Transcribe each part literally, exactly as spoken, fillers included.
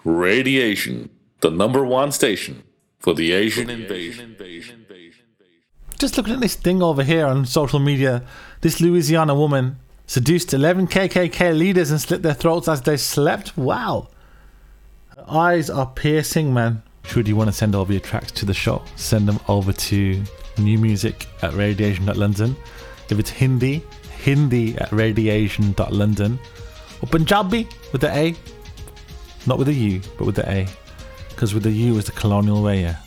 Radiation, the number one station for the Asian invasion. Just looking at this thing over here on social media, this Louisiana woman seduced eleven K K K leaders and slit their throats as they slept. Wow. Her eyes are piercing, man. Should you want to send over your tracks to the show, send them over to new music at radiation dot london. If it's Hindi, Hindi at radiation dot london. Or Punjabi with the A. Not with the U, but with the A. Because with the U is the colonial way, yeah.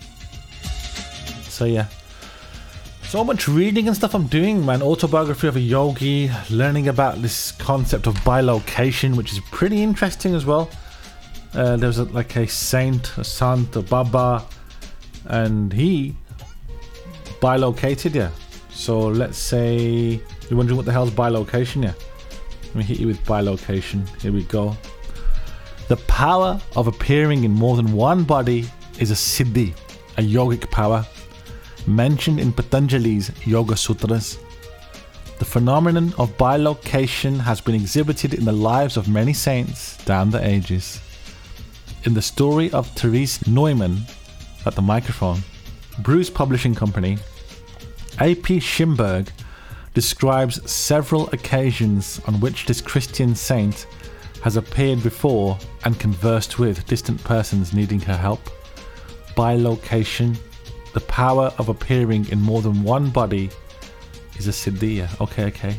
So yeah. So much reading and stuff I'm doing, man. Autobiography of a yogi, learning about this concept of bilocation, which is pretty interesting as well. Uh, there's a, like a saint, a sant, a baba, and he bilocated, yeah. So let's say you're wondering what the hell's bilocation, yeah. Let me hit you with bilocation. Here we go. The power of appearing in more than one body is a siddhi, a yogic power, mentioned in Patanjali's Yoga Sutras. The phenomenon of bilocation has been exhibited in the lives of many saints down the ages. In the story of Therese Neumann at the microphone, Bruce Publishing Company, A P Schimberg describes several occasions on which this Christian saint has appeared before and conversed with distant persons needing her help. Bilocation, the power of appearing in more than one body, is a siddhiya. Okay, okay.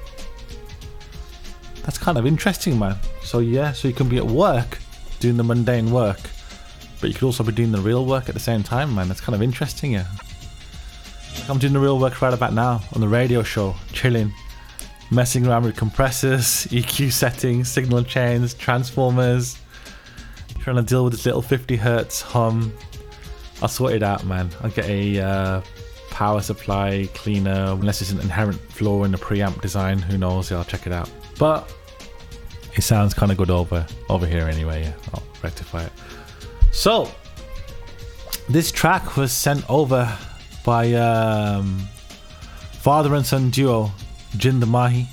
That's kind of interesting, man. So yeah, so you can be at work doing the mundane work, but you could also be doing the real work at the same time, man. That's kind of interesting, yeah. I'm doing the real work right about now on the radio show, chilling, messing around with compressors, E Q settings, signal chains, transformers, trying to deal with this little fifty hertz hum. I'll sort it out, man. I'll get a uh, power supply cleaner, unless it's an inherent flaw in the preamp design. Who knows? Yeah, I'll check it out. But it sounds kind of good over over here anyway. Yeah, I'll rectify it. So this track was sent over by um, father and son duo Jind Mahi,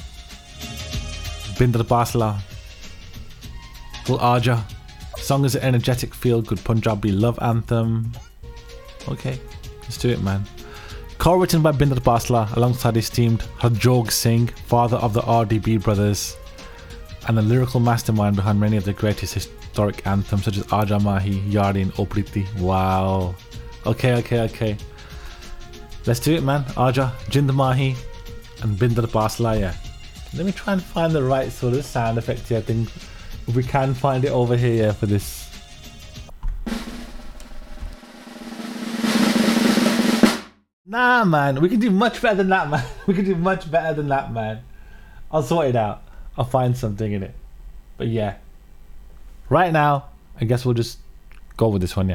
Binder Basla, Little Arja. Song is an energetic, feel-good Punjabi love anthem. Okay, let's do it, man. Co-written by Binder Basla alongside esteemed Harjog Singh, father of the R D B brothers, and the lyrical mastermind behind many of the greatest historic anthems such as Aja Mahi, Yari and Opriti. Wow. Okay, okay, okay. Let's do it, man. Aja, Jind Mahi, and Binder Basla, yeah. Let me try and find the right sort of sound effect here. I think if we can find it over here for this. Nah, man. We can do much better than that, man. We can do much better than that, man. I'll sort it out. I'll find something in it. But yeah. Right now, I guess we'll just go with this one, yeah.